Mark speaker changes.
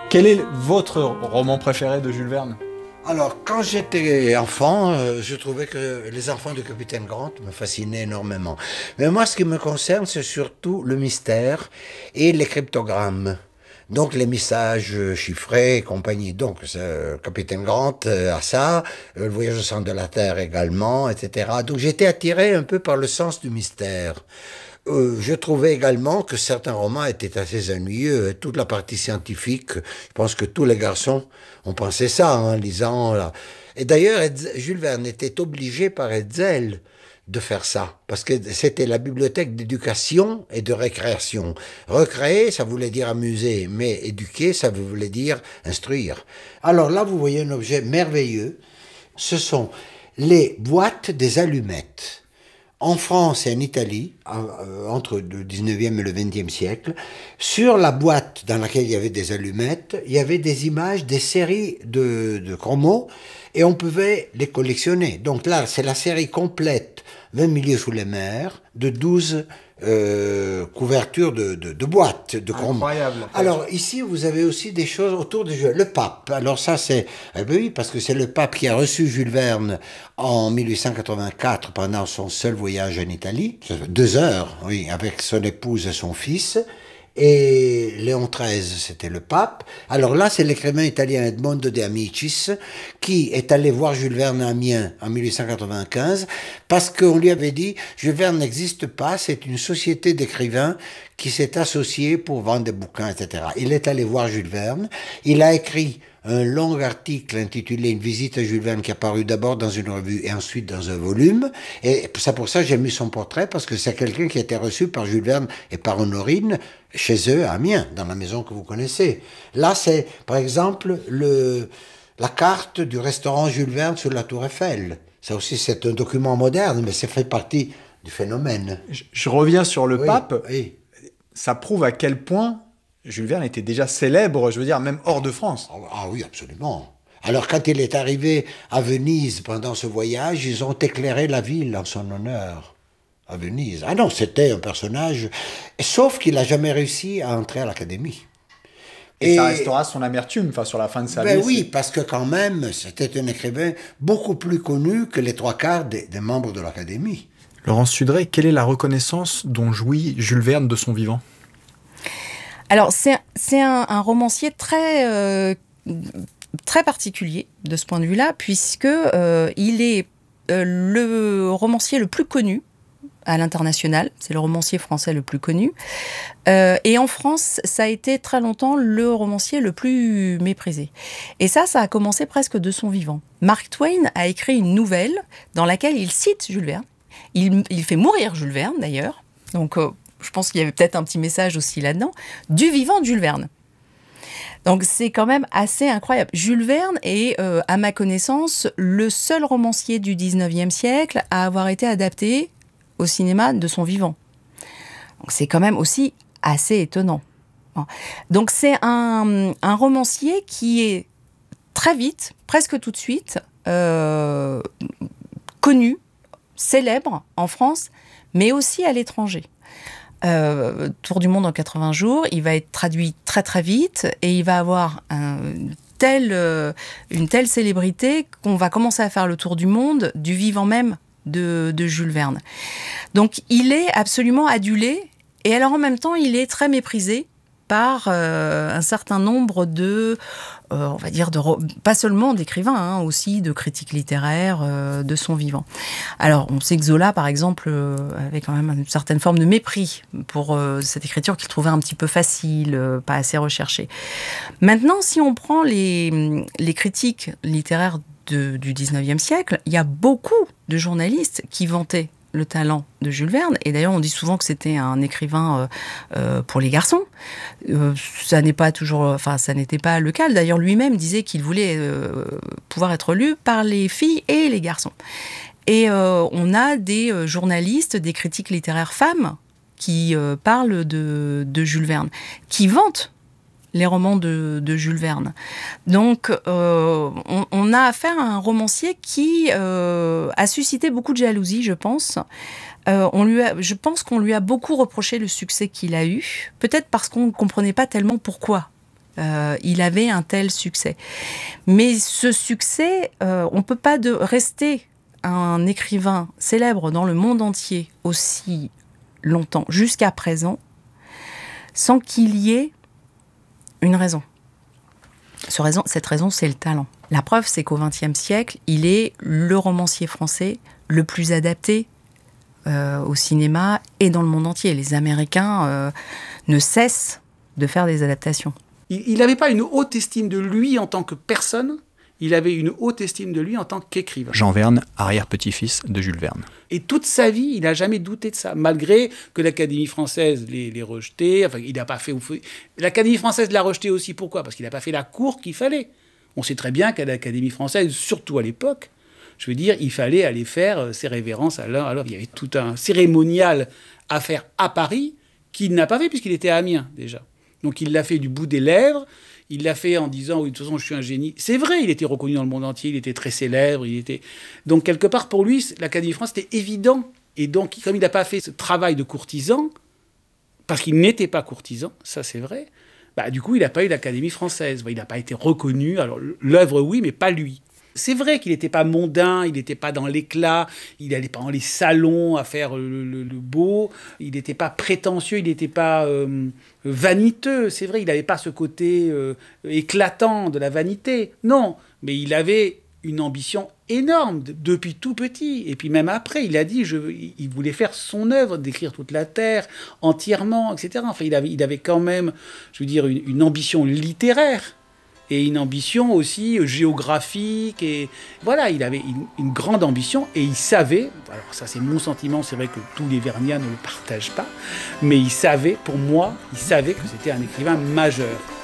Speaker 1: Quel est votre roman préféré de Jules Verne?
Speaker 2: Alors, quand j'étais enfant, je trouvais que les enfants du capitaine Grant me fascinaient énormément. Mais moi, ce qui me concerne, c'est surtout le mystère et les cryptogrammes. Donc, les messages chiffrés et compagnie. Donc, capitaine Grant a ça, le voyage au centre de la Terre également, etc. Donc, j'étais attiré un peu par le sens du mystère. Je trouvais également que certains romans étaient assez ennuyeux. Toute la partie scientifique, je pense que tous les garçons ont pensé ça en lisant. Là. Et d'ailleurs, Jules Verne était obligé par Hetzel de faire ça, parce que c'était la bibliothèque d'éducation et de récréation. Recréer, ça voulait dire amuser, mais éduquer, ça voulait dire instruire. Alors là, vous voyez un objet merveilleux. Ce sont les boîtes des allumettes. En France et en Italie, entre le 19e et le 20e siècle, sur la boîte dans laquelle il y avait des allumettes, il y avait des images, des séries de chromos, et on pouvait les collectionner. Donc là, c'est la série complète, 20 milieux sous les mers, de 12 couvertures de boîtes de chromos.
Speaker 1: Incroyable.
Speaker 2: Alors ici, vous avez aussi des choses autour du jeu. Le pape, alors ça c'est... Eh bien oui, parce que c'est le pape qui a reçu Jules Verne en 1884 pendant son seul voyage en Italie. 2 heures, oui, avec son épouse et son fils. Et Léon XIII, c'était le pape. Alors là, c'est l'écrivain italien Edmondo De Amicis qui est allé voir Jules Verne à Amiens en 1895 parce qu'on lui avait dit Jules Verne n'existe pas, c'est une société d'écrivains qui s'est associée pour vendre des bouquins, etc. Il est allé voir Jules Verne. Il a écrit un long article intitulé Une visite à Jules Verne qui est paru d'abord dans une revue et ensuite dans un volume. Et c'est pour ça que j'ai mis son portrait, parce que c'est quelqu'un qui a été reçu par Jules Verne et par Honorine chez eux à Amiens, dans la maison que vous connaissez. Là, c'est par exemple la carte du restaurant Jules Verne sur la Tour Eiffel. Ça aussi, c'est un document moderne, mais ça fait partie du phénomène.
Speaker 1: Je reviens sur le pape.
Speaker 2: Oui.
Speaker 1: Ça prouve à quel point Jules Verne était déjà célèbre, je veux dire, même hors de France.
Speaker 2: Ah oui, absolument. Alors, quand il est arrivé à Venise pendant ce voyage, ils ont éclairé la ville en son honneur. À Venise. Ah non, c'était un personnage... Sauf qu'il n'a jamais réussi à entrer à l'Académie.
Speaker 1: Et ça restera son amertume, enfin, sur la fin de sa vie.
Speaker 2: Oui, parce que quand même, c'était un écrivain beaucoup plus connu que les 3/4 des membres de l'Académie.
Speaker 1: Laurence Sudray, quelle est la reconnaissance dont jouit Jules Verne de son vivant ?
Speaker 3: Alors, c'est un romancier très particulier de ce point de vue-là, puisque il est le romancier le plus connu à l'international. C'est le romancier français le plus connu. Et en France, ça a été très longtemps le romancier le plus méprisé. Et ça a commencé presque de son vivant. Mark Twain a écrit une nouvelle dans laquelle il cite Jules Verne. Il fait mourir Jules Verne, d'ailleurs. Donc, je pense qu'il y avait peut-être un petit message aussi là-dedans, du vivant de Jules Verne. Donc c'est quand même assez incroyable. Jules Verne est, à ma connaissance, le seul romancier du 19e siècle à avoir été adapté au cinéma de son vivant. Donc c'est quand même aussi assez étonnant. Donc c'est un romancier qui est très vite, presque tout de suite, connu, célèbre en France, mais aussi à l'étranger. Tour du monde en 80 jours, il va être traduit très très vite et il va avoir une telle célébrité qu'on va commencer à faire le tour du monde du vivant même de Jules Verne. Donc il est absolument adulé et alors en même temps il est très méprisé par un certain nombre de, on va dire, pas seulement d'écrivains, aussi de critiques littéraires de son vivant. Alors, on sait que Zola, par exemple, avait quand même une certaine forme de mépris pour cette écriture qu'il trouvait un petit peu facile, pas assez recherchée. Maintenant, si on prend les critiques littéraires du 19e siècle, il y a beaucoup de journalistes qui vantaient le talent de Jules Verne. Et d'ailleurs, on dit souvent que c'était un écrivain pour les garçons. Ça n'était pas le cas. D'ailleurs, lui-même disait qu'il voulait pouvoir être lu par les filles et les garçons. Et on a des journalistes, des critiques littéraires femmes qui parlent de Jules Verne, qui vantent les romans de Jules Verne. Donc, on a affaire à un romancier qui a suscité beaucoup de jalousie, je pense. Je pense qu'on lui a beaucoup reproché le succès qu'il a eu, peut-être parce qu'on ne comprenait pas tellement pourquoi il avait un tel succès. Mais ce succès, on ne peut pas rester un écrivain célèbre dans le monde entier aussi longtemps, jusqu'à présent, sans qu'il y ait une raison. Cette raison, c'est le talent. La preuve, c'est qu'au XXe siècle, il est le romancier français le plus adapté au cinéma et dans le monde entier. Les Américains ne cessent de faire des adaptations.
Speaker 4: Il n'avait pas une haute estime de lui en tant que personne, il avait une haute estime de lui en tant qu'écrivain.
Speaker 1: Jean Verne, arrière-petit-fils de Jules Verne.
Speaker 4: Et toute sa vie, il n'a jamais douté de ça, malgré que l'Académie française l'ait rejeté. Enfin, il n'a pas fait... L'Académie française l'a rejeté aussi, pourquoi ? Parce qu'il n'a pas fait la cour qu'il fallait. On sait très bien qu'à l'Académie française, surtout à l'époque, je veux dire, il fallait aller faire ses révérences à l'heure. Alors, il y avait tout un cérémonial à faire à Paris qu'il n'a pas fait puisqu'il était à Amiens, déjà. Donc, il l'a fait du bout des lèvres. Il l'a fait en disant, oui, de toute façon, je suis un génie. C'est vrai, il était reconnu dans le monde entier, il était très célèbre. Donc, quelque part, pour lui, l'Académie française, c'était évident. Et donc, comme il n'a pas fait ce travail de courtisan, parce qu'il n'était pas courtisan, ça c'est vrai, du coup, il n'a pas eu l'Académie française. Il n'a pas été reconnu. Alors, l'œuvre, oui, mais pas lui. C'est vrai qu'il n'était pas mondain, il n'était pas dans l'éclat, il n'allait pas dans les salons à faire le beau, il n'était pas prétentieux, il n'était pas vaniteux. C'est vrai, il n'avait pas ce côté éclatant de la vanité. Non, mais il avait une ambition énorme depuis tout petit. Et puis même après, il a dit, il voulait faire son œuvre, décrire toute la Terre entièrement, etc. Enfin, il avait quand même, je veux dire, une ambition littéraire. Et une ambition aussi géographique. Et voilà, il avait une grande ambition et il savait, alors ça c'est mon sentiment, c'est vrai que tous les Verniens ne le partagent pas, mais il savait, pour moi, il savait que c'était un écrivain majeur.